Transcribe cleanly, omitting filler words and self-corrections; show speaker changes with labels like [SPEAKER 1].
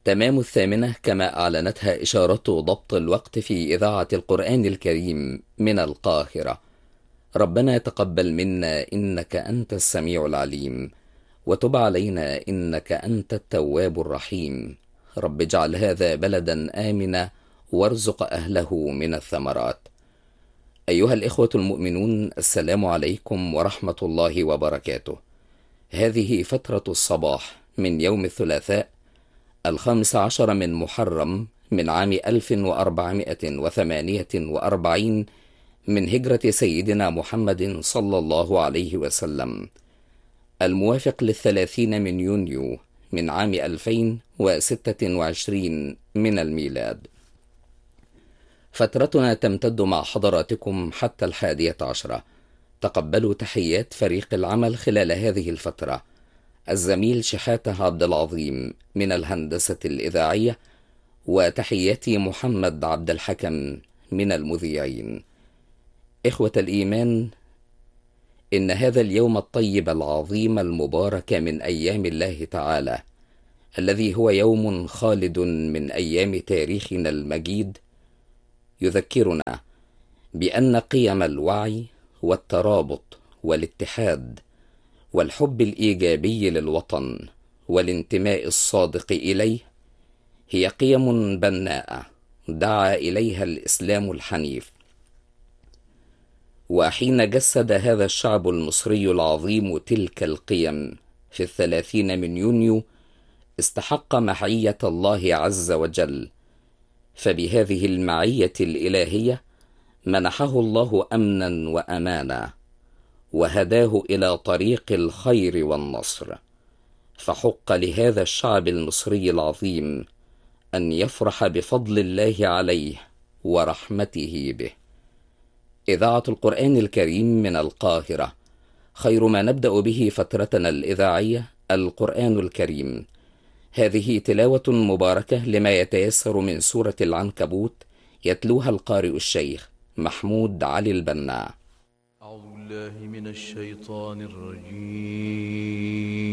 [SPEAKER 1] تمام 8 كما أعلنتها إشارة ضبط الوقت في إذاعة القرآن الكريم من القاهرة. ربنا تقبل منا إنك أنت السميع العليم، وتب علينا إنك أنت التواب الرحيم. رب اجعل هذا بلدا آمنا وارزق أهله من الثمرات. أيها الإخوة المؤمنون، السلام عليكم ورحمة الله وبركاته. هذه فترة الصباح من يوم الثلاثاء 15 من محرم من عام 1448 من هجرة سيدنا محمد صلى الله عليه وسلم، الموافق ل30 من يونيو من عام 2026 من الميلاد. فترتنا تمتد مع حضراتكم حتى 11. تقبلوا تحيات فريق العمل خلال هذه الفترة: الزميل شحاتة عبد العظيم من الهندسة الإذاعية، وتحياتي محمد عبد الحكم من المذيعين. إخوة الإيمان، إن هذا اليوم الطيب العظيم المبارك من أيام الله تعالى، الذي هو يوم خالد من أيام تاريخنا المجيد، يذكرنا بأن قيم الوعي والترابط والاتحاد والحب الإيجابي للوطن والانتماء الصادق إليه هي قيم بناءة دعا إليها الإسلام الحنيف. وحين جسد هذا الشعب المصري العظيم تلك القيم في 30 من يونيو، استحق معية الله عز وجل، فبهذه المعية الإلهية منحه الله أمنا وأمانا، وهداه إلى طريق الخير والنصر. فحق لهذا الشعب المصري العظيم أن يفرح بفضل الله عليه ورحمته به. إذاعة القرآن الكريم من القاهرة، خير ما نبدأ به فترتنا الإذاعية القرآن الكريم. هذه تلاوة مباركة لما يتيسر من سورة العنكبوت، يتلوها القارئ الشيخ محمود علي البنا.
[SPEAKER 2] أعوذ بالله من الشيطان الرجيم.